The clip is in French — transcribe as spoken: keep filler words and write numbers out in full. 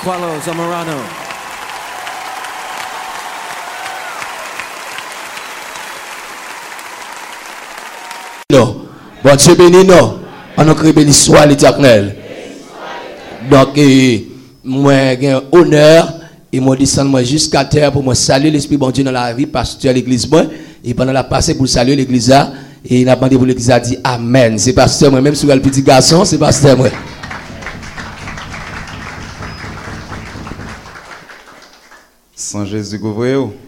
Qualo Zamorano. Non. Bon Dieu béni non. On a créé béni soit l'Éternel. Donc moi j'ai honneur et moi descendre moi jusqu'à terre pour moi saluer l'esprit bon Dieu dans la vie pasteur l'église moi et pendant la passé pour saluer l'église là et il a demandé pour l'église a dit amen. C'est pasteur moi même si le petit garçon c'est pasteur moi. Sans Jésus couvrir.